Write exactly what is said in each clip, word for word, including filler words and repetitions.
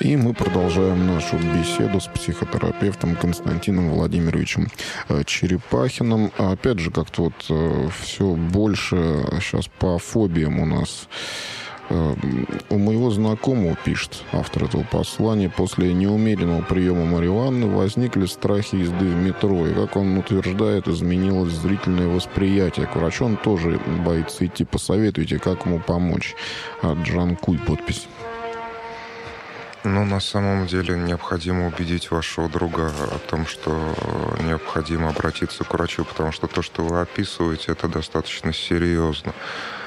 И мы продолжаем нашу беседу с психотерапевтом Константином Владимировичем Черепахиным. Опять же, как-то вот все больше сейчас по фобиям у нас. У моего знакомого, пишет автор этого послания, после неумеренного приема марихуаны возникли страхи езды в метро. И, как он утверждает, изменилось зрительное восприятие. К врачу он тоже боится идти. Посоветуйте, как ему помочь. Джан Куй, подпись. Ну, на самом деле необходимо убедить вашего друга о том, что необходимо обратиться к врачу, потому что то, что вы описываете, это достаточно серьезно.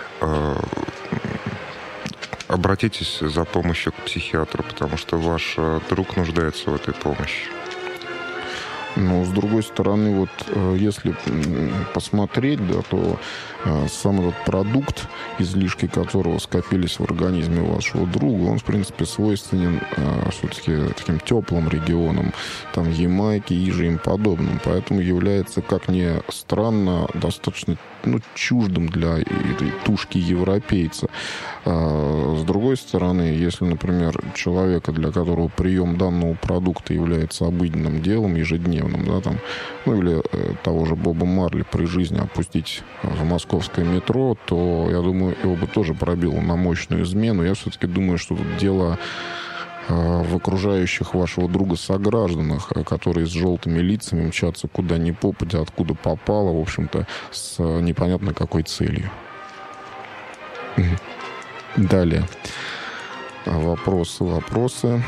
Обратитесь за помощью к психиатру, потому что ваш друг нуждается в этой помощи. Но, с другой стороны, вот если посмотреть, да, то сам этот продукт, излишки которого скопились в организме вашего друга, он, в принципе, свойственен все-таки таким теплым регионам, там, Ямайки, Ижи и им подобным. Поэтому является, как ни странно, достаточно ну, чуждым для этой тушки европейца. А с другой стороны, если, например, человека, для которого прием данного продукта является обыденным делом, ежедневным, да, там, ну или э, того же Боба Марли при жизни опустить в московское метро, то, я думаю, его бы тоже пробило на мощную измену. Я все-таки думаю, что тут дело в окружающих вашего друга согражданах, которые с желтыми лицами мчатся куда ни попадя, откуда попало, в общем-то, с непонятно какой целью. Далее. Вопросы, вопросы.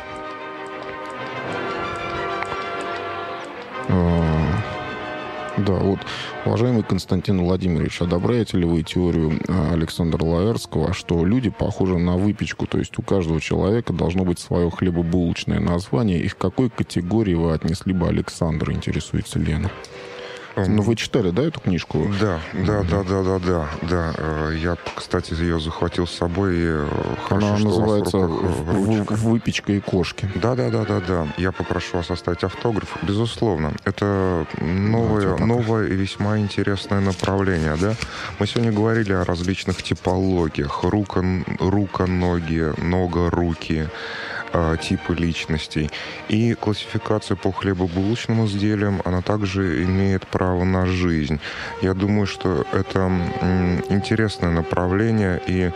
Да, вот, уважаемый Константин Владимирович, одобряете ли вы теорию Александра Лаэртского, что люди похожи на выпечку, то есть у каждого человека должно быть свое хлебобулочное название, и к какой категории вы отнесли бы Александра, интересуется Лена? Ну, вы читали, да, эту книжку? Да, да, да, да, да, да, да. Я, кстати, ее захватил с собой. И хорошо, она что называется руках... «Выпечка и кошки». Да, да, да, да, да. Я попрошу вас оставить автограф. Безусловно, это новое, новое и весьма интересное направление, да. Мы сегодня говорили о различных типологиях: рука, рука, ноги, нога, руки, типы личностей. И классификация по хлебобулочным изделиям, она также имеет право на жизнь. Я думаю, что это интересное направление, и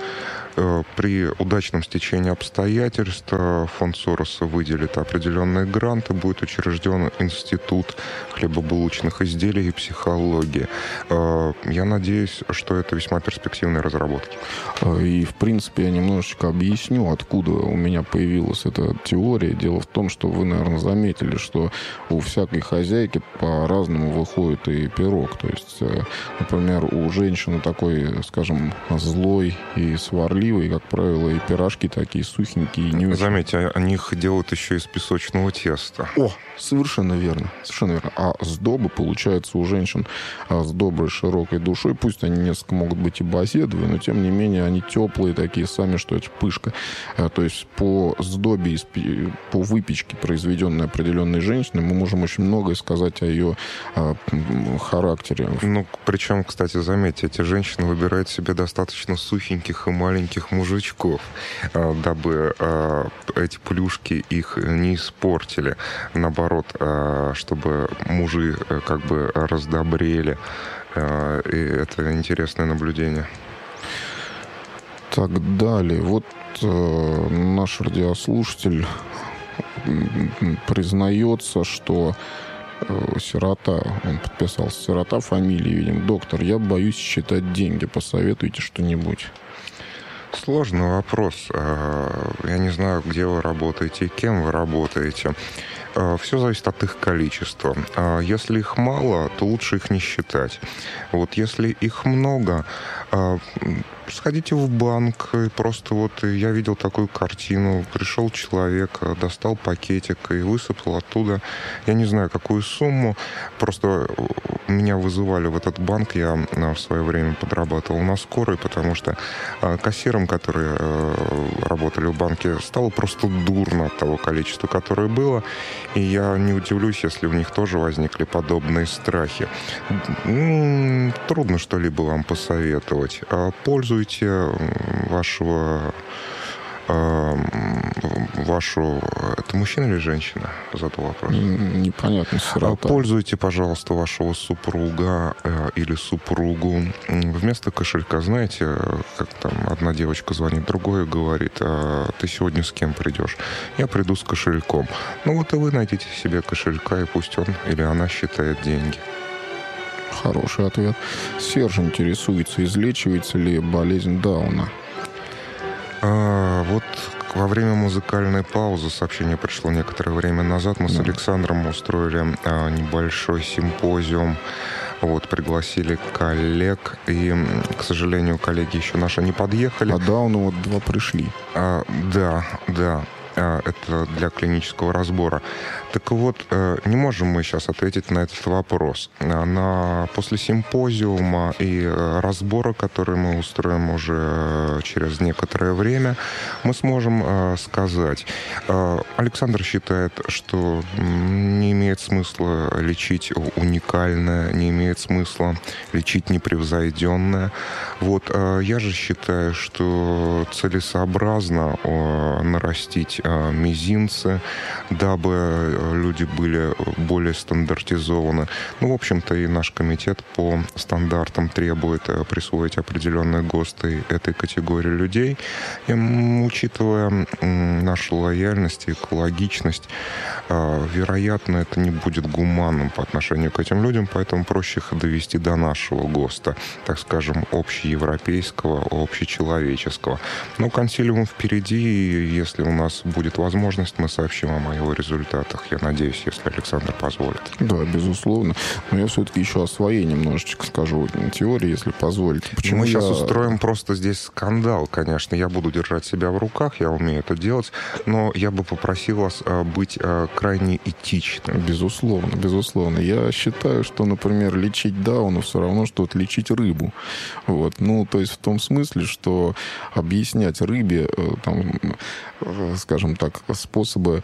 при удачном стечении обстоятельств фонд Сороса выделит определенные гранты, будет учрежден институт хлебобулочных изделий и психологии. Я надеюсь, что это весьма перспективные разработки. И, в принципе, я немножечко объясню, откуда у меня появилась эта теория. Дело в том, что вы, наверное, заметили, что у всякой хозяйки по-разному выходит и пирог. То есть, например, у женщины такой, скажем, злой и сварливый, и, как правило, и пирожки такие сухенькие. Не Заметьте, они их делают еще из песочного теста. О, совершенно верно. Совершенно верно. А сдобы, получается, у женщин с доброй, широкой душой. Пусть они несколько могут быть и базедовые, но, тем не менее, они теплые такие сами, что это пышка. То есть по сдобе, по выпечке, произведенной определенной женщиной, мы можем очень многое сказать о ее характере. Ну, причем, кстати, заметьте, эти женщины выбирают себе достаточно сухеньких и маленьких мужичков, дабы эти плюшки их не испортили. Наоборот, чтобы мужи как бы раздобрели. И это интересное наблюдение. Так, далее. Вот э, наш радиослушатель признается, что э, сирота, он подписался, сирота, фамилия, видим, доктор, я боюсь считать деньги, посоветуйте что-нибудь. Сложный вопрос. Я не знаю, где вы работаете, кем вы работаете. Все зависит от их количества. Если их мало, то лучше их не считать. Вот если их много, сходите в банк, и просто вот я видел такую картину. Пришел человек, достал пакетик и высыпал оттуда, я не знаю, какую сумму. Просто меня вызывали в этот банк, я в свое время подрабатывал на скорой, потому что кассирам, которые работали в банке, стало просто дурно от того количества, которое было. И я не удивлюсь, если у них тоже возникли подобные страхи. Трудно что-либо вам посоветовать. Пользуйте вашего вашу... Это мужчина или женщина? Задал вопрос. Непонятно. Сирота. Пользуйте, пожалуйста, вашего супруга или супругу. Вместо кошелька, знаете, как там одна девочка звонит, другой говорит: а ты сегодня с кем придешь? Я приду с кошельком. Ну вот и вы найдите себе кошелька, и пусть он или она считает деньги. Хороший ответ. Серж интересуется, излечивается ли болезнь Дауна. А, вот во время музыкальной паузы, сообщение пришло некоторое время назад, мы да. с Александром устроили а, небольшой симпозиум. Вот, пригласили коллег, и, к сожалению, коллеги еще наши не подъехали. А Дауну вот два пришли. А, да, да. Это для клинического разбора. Так вот, не можем мы сейчас ответить на этот вопрос. На, после симпозиума и разбора, который мы устроим уже через некоторое время, мы сможем сказать. Александр считает, что не имеет смысла лечить уникальное, не имеет смысла лечить непревзойденное. Вот. Я же считаю, что целесообразно нарастить мизинцы, дабы люди были более стандартизованы. Ну, в общем-то, и наш комитет по стандартам требует присвоить определенные ГОСТы этой категории людей. И, учитывая нашу лояльность и экологичность, вероятно, это не будет гуманным по отношению к этим людям, поэтому проще их довести до нашего ГОСТа, так скажем, общеевропейского, общечеловеческого. Но консилиум впереди, и если у нас будет возможность, мы сообщим вам о его результатах. Я надеюсь, если Александр позволит. Да, безусловно. Но я все-таки еще о своей немножечко скажу теории, если позволите. Почему мы я... сейчас устроим просто здесь скандал, конечно. Я буду держать себя в руках, я умею это делать, но я бы попросил вас быть крайне этичным. Безусловно, безусловно. Я считаю, что, например, лечить Дауна все равно, что вот лечить рыбу. Вот. Ну, то есть в том смысле, что объяснять рыбе, там, скажем так, способы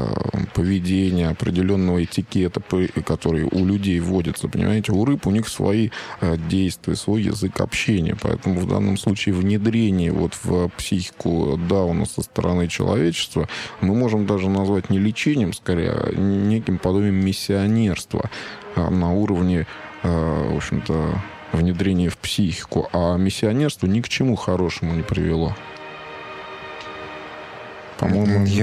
поведения, определенного этикета, который у людей вводится, понимаете, у рыб у них свои действия, свой язык общения, поэтому в данном случае внедрение вот в психику Дауна со стороны человечества мы можем даже назвать не лечением, скорее, а неким подобием миссионерства на уровне, в общем-то, внедрения в психику, а миссионерство ни к чему хорошему не привело. По-моему, я